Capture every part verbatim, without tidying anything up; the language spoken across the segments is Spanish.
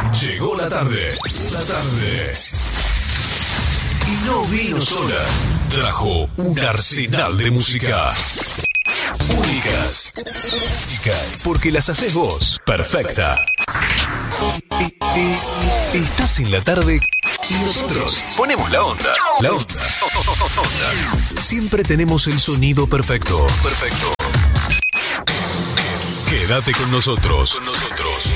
Llegó la tarde. La tarde. Y no vino sola. Trajo un arsenal de música. Únicas. Únicas. Porque las haces vos. Perfecta. Y, y, y, estás en la tarde y nosotros ponemos la onda. La onda. onda. Siempre tenemos el sonido perfecto. Perfecto. Quédate con nosotros. Con nosotros.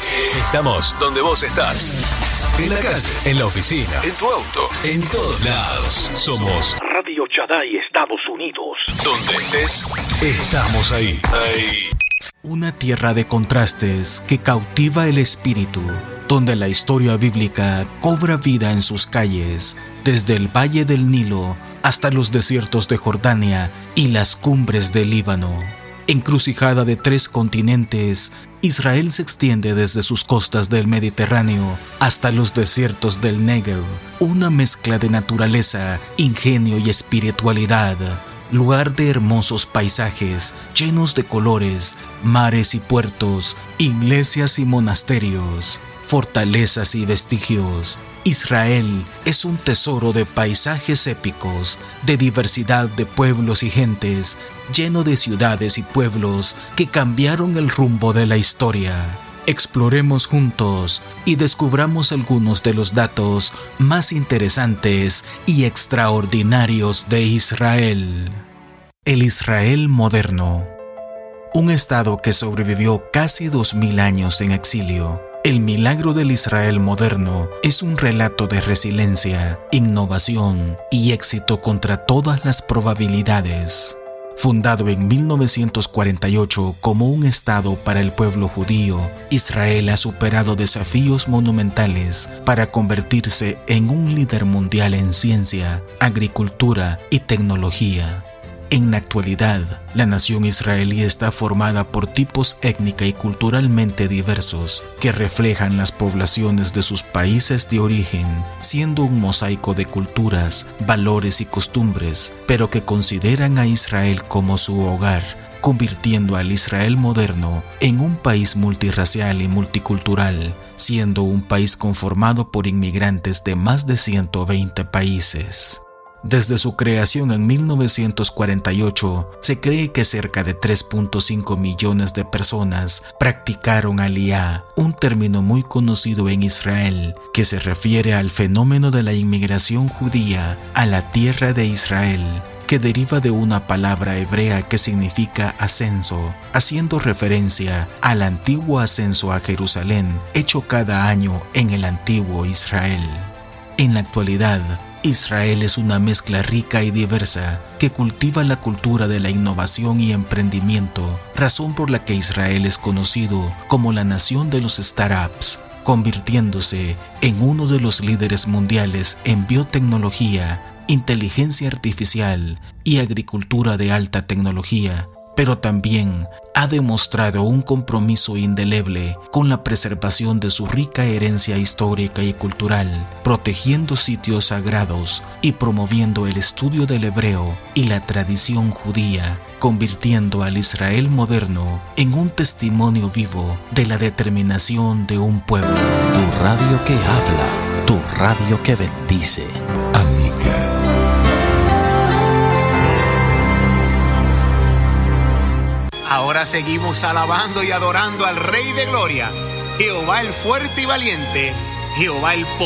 Estamos donde vos estás. En la calle, en la oficina, en tu auto, en todos lados. Somos Radio Chaday, Estados Unidos. Donde estés, estamos ahí. Ahí. Una tierra de contrastes que cautiva el espíritu, donde la historia bíblica cobra vida en sus calles, desde el valle del Nilo hasta los desiertos de Jordania y las cumbres del Líbano. Encrucijada de tres continentes, Israel se extiende desde sus costas del Mediterráneo hasta los desiertos del Negev, una mezcla de naturaleza, ingenio y espiritualidad, lugar de hermosos paisajes llenos de colores, mares y puertos, iglesias y monasterios, fortalezas y vestigios. Israel es un tesoro de paisajes épicos, de diversidad de pueblos y gentes, lleno de ciudades y pueblos que cambiaron el rumbo de la historia. Exploremos juntos y descubramos algunos de los datos más interesantes y extraordinarios de Israel. El Israel moderno. Un estado que sobrevivió casi dos mil años en exilio. El milagro del Israel moderno es un relato de resiliencia, innovación y éxito contra todas las probabilidades. Fundado en mil novecientos cuarenta y ocho como un estado para el pueblo judío, Israel ha superado desafíos monumentales para convertirse en un líder mundial en ciencia, agricultura y tecnología. En la actualidad, la nación israelí está formada por tipos étnica y culturalmente diversos que reflejan las poblaciones de sus países de origen, siendo un mosaico de culturas, valores y costumbres, pero que consideran a Israel como su hogar, convirtiendo al Israel moderno en un país multirracial y multicultural, siendo un país conformado por inmigrantes de más de ciento veinte países. Desde su creación en mil novecientos cuarenta y ocho, se cree que cerca de tres punto cinco millones de personas practicaron aliyá, un término muy conocido en Israel que se refiere al fenómeno de la inmigración judía a la tierra de Israel, que deriva de una palabra hebrea que significa ascenso, haciendo referencia al antiguo ascenso a Jerusalén hecho cada año en el antiguo Israel. En la actualidad, Israel es una mezcla rica y diversa que cultiva la cultura de la innovación y emprendimiento, razón por la que Israel es conocido como la nación de los startups, convirtiéndose en uno de los líderes mundiales en biotecnología, inteligencia artificial y agricultura de alta tecnología, pero también ha demostrado un compromiso indeleble con la preservación de su rica herencia histórica y cultural, protegiendo sitios sagrados y promoviendo el estudio del hebreo y la tradición judía, convirtiendo al Israel moderno en un testimonio vivo de la determinación de un pueblo. Tu radio que habla, tu radio que bendice. Amiga. Ahora seguimos alabando y adorando al Rey de Gloria, Jehová el fuerte y valiente, Jehová el poderoso.